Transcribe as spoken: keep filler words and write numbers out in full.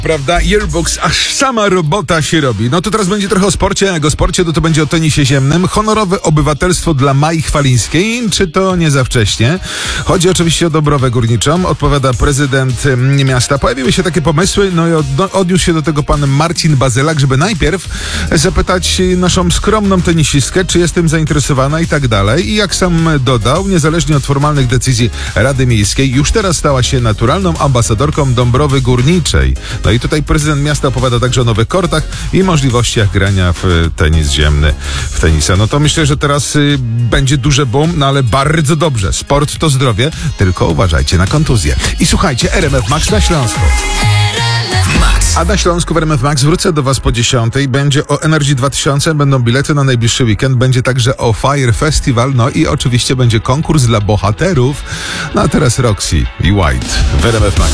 Prawda? Yearbooks, aż sama robota się robi. No to teraz będzie trochę o sporcie, jak o sporcie, to to będzie o tenisie ziemnym. Honorowe obywatelstwo dla Mai Chwalińskiej, czy to nie za wcześnie? Chodzi oczywiście o Dąbrowę Górniczą, odpowiada prezydent mm, miasta. Pojawiły się takie pomysły, no i od, no, odniósł się do tego pan Marcin Bazylak, żeby najpierw zapytać naszą skromną tenisistkę, czy jest tym zainteresowana i tak dalej. I jak sam dodał, niezależnie od formalnych decyzji Rady Miejskiej, już teraz stała się naturalną ambasadorką Dąbrowy Górniczej. No i tutaj prezydent miasta opowiada także o nowych kortach i możliwościach grania w tenis ziemny, w tenisa. No to myślę, że teraz y, będzie duży boom, no ale bardzo dobrze. Sport to zdrowie, tylko uważajcie na kontuzję. I słuchajcie, R M F Max na Śląsku. A na Śląsku w R M F Max wrócę do was po dziesiątej. Będzie o Energy dwa tysiące, będą bilety na najbliższy weekend, będzie także o Fire Festival, no i oczywiście będzie konkurs dla bohaterów. No a teraz Roxy i White w R M F Max.